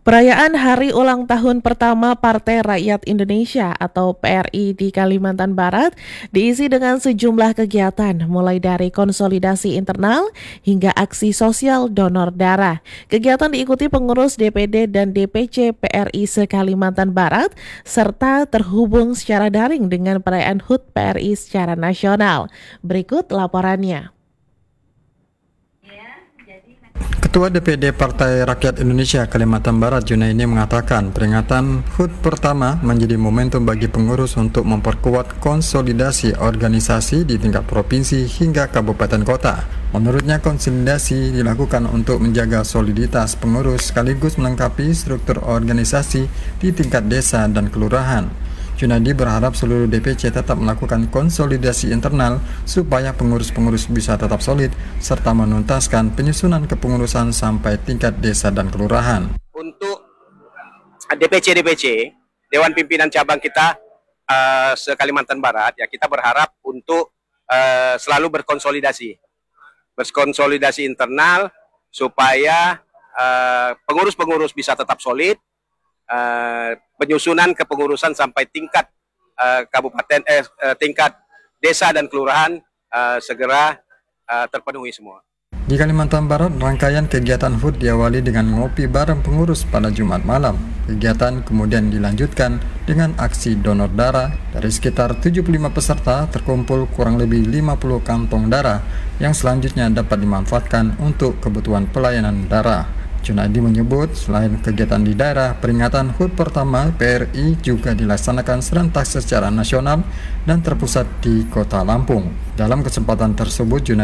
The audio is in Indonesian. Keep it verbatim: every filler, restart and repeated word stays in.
Perayaan Hari Ulang Tahun pertama Partai Rakyat Indonesia atau P R I di Kalimantan Barat diisi dengan sejumlah kegiatan mulai dari konsolidasi internal hingga aksi sosial donor darah. Kegiatan diikuti pengurus D P D dan D P C P R I se-Kalimantan Barat serta terhubung secara daring dengan perayaan H U T P R I secara nasional. Berikut laporannya. Ketua D P D Partai Rakyat Indonesia Kalimantan Barat Junaidi mengatakan peringatan H U T pertama menjadi momentum bagi pengurus untuk memperkuat konsolidasi organisasi di tingkat provinsi hingga kabupaten kota. Menurutnya konsolidasi dilakukan untuk menjaga soliditas pengurus sekaligus melengkapi struktur organisasi di tingkat desa dan kelurahan. Junaidi berharap seluruh D P C tetap melakukan konsolidasi internal supaya pengurus-pengurus bisa tetap solid serta menuntaskan penyusunan kepengurusan sampai tingkat desa dan kelurahan. Untuk D P C-D P C, Dewan Pimpinan Cabang kita uh, se-Kalimantan Barat, ya kita berharap untuk uh, selalu berkonsolidasi. Berkonsolidasi internal supaya pengurus-pengurus uh, bisa tetap solid. Uh, penyusunan kepengurusan sampai tingkat uh, kabupaten eh, uh, tingkat desa dan kelurahan uh, segera uh, terpenuhi semua. Di Kalimantan Barat, rangkaian kegiatan H U T diawali dengan ngopi bareng pengurus pada Jumat malam. Kegiatan kemudian dilanjutkan dengan aksi donor darah. Dari sekitar tujuh puluh lima peserta terkumpul kurang lebih lima puluh kantong darah yang selanjutnya dapat dimanfaatkan untuk kebutuhan pelayanan darah. Junaidi menyebut selain kegiatan di daerah, peringatan H U T pertama P R I juga dilaksanakan serentak secara nasional dan terpusat di Kota Lampung. Dalam kesempatan tersebut, Junaidi